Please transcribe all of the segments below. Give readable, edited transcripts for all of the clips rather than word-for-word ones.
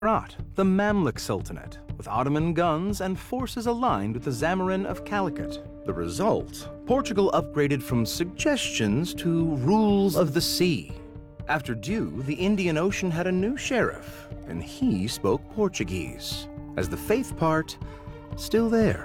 Herat, the Mamluk Sultanate, with Ottoman guns and forces aligned with the Zamorin of Calicut. The result? Portugal upgraded from suggestions to rules of the sea. After Dew, the Indian Ocean had a new sheriff, and he spoke Portuguese, as the faith part still there.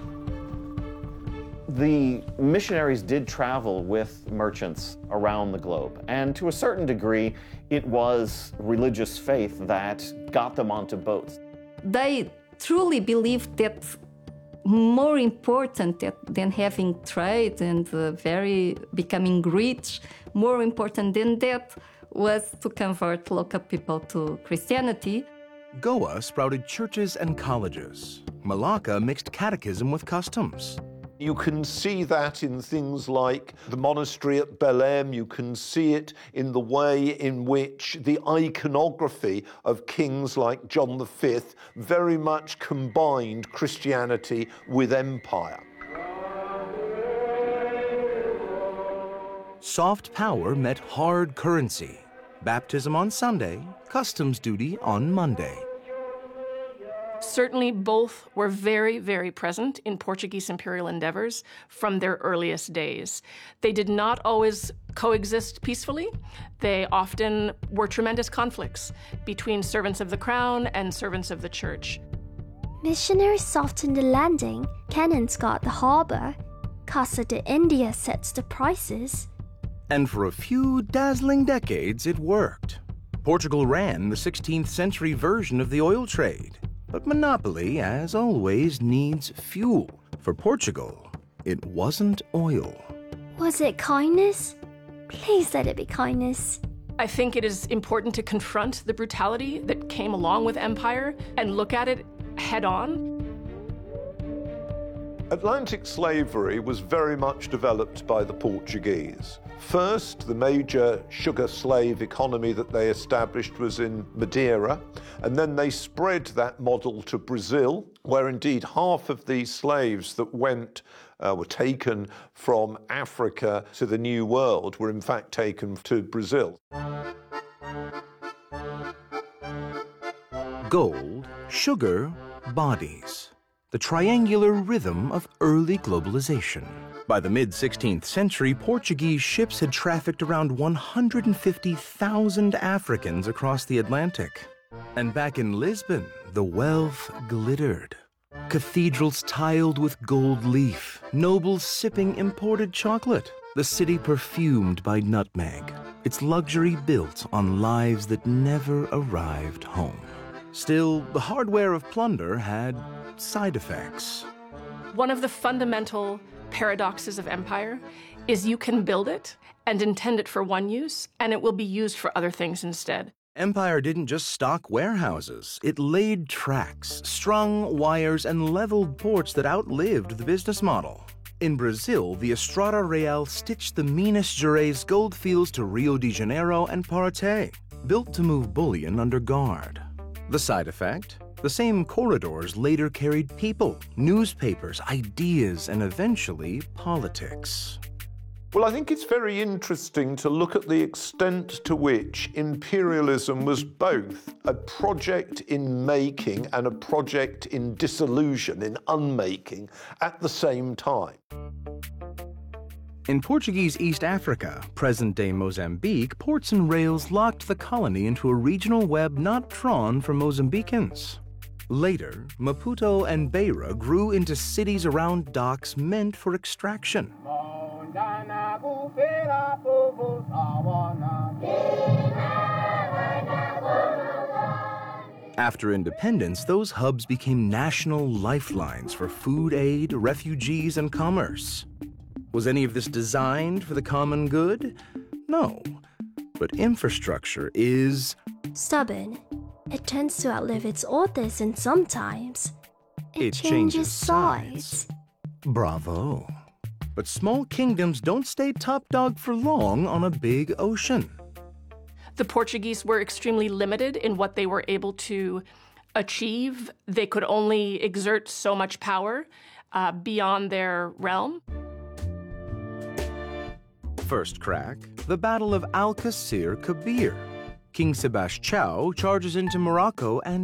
The missionaries did travel with merchants around the globe, and to a certain degree, it was religious faith that got them onto boats. They truly believed that more important than having trade and becoming rich, more important than that was to convert local people to Christianity. Goa sprouted churches and colleges. Malacca mixed catechism with customs. You can see that in things like the monastery at Belém. You can see it in the way in which the iconography of kings like John V very much combined Christianity with empire. Soft power met hard currency. Baptism on Sunday, customs duty on Monday. Certainly, both were very, very present in Portuguese imperial endeavors from their earliest days. They did not always coexist peacefully. They often were tremendous conflicts between servants of the crown and servants of the church. Missionaries softened the landing, cannons guard the harbor, Casa de India sets the prices. And for a few dazzling decades, it worked. Portugal ran the 16th century version of the oil trade. But monopoly, as always, needs fuel. For Portugal, it wasn't oil. Was it kindness? Please let it be kindness. I think it is important to confront the brutality that came along with empire and look at it head on. Atlantic slavery was very much developed by the Portuguese. First, the major sugar slave economy that they established was in Madeira, and then they spread that model to Brazil, where indeed half of the slaves that were taken from Africa to the New World were in fact taken to Brazil. Gold, sugar, bodies. The triangular rhythm of early globalization. By the mid-16th century, Portuguese ships had trafficked around 150,000 Africans across the Atlantic. And back in Lisbon, the wealth glittered. Cathedrals tiled with gold leaf, nobles sipping imported chocolate, the city perfumed by nutmeg, its luxury built on lives that never arrived home. Still, the hardware of plunder had side effects. One of the fundamental paradoxes of empire is you can build it and intend it for one use, and it will be used for other things instead. Empire didn't just stock warehouses. It laid tracks, strung wires, and leveled ports that outlived the business model. In Brazil, the Estrada Real stitched the Minas Gerais gold fields to Rio de Janeiro and Paraty, built to move bullion under guard. The side effect? The same corridors later carried people, newspapers, ideas, and eventually politics. Well, I think it's very interesting to look at the extent to which imperialism was both a project in making and a project in dissolution, in unmaking, at the same time. In Portuguese East Africa, present-day Mozambique, ports and rails locked the colony into a regional web not drawn for Mozambicans. Later, Maputo and Beira grew into cities around docks meant for extraction. After independence, those hubs became national lifelines for food aid, refugees, and commerce. Was any of this designed for the common good? No. But infrastructure is stubborn. It tends to outlive its authors, and sometimes it changes sides. Bravo. But small kingdoms don't stay top dog for long on a big ocean. The Portuguese were extremely limited in what they were able to achieve. They could only exert so much power beyond their realm. First crack, the Battle of Alcácer Quibir. King Sebastião charges into Morocco and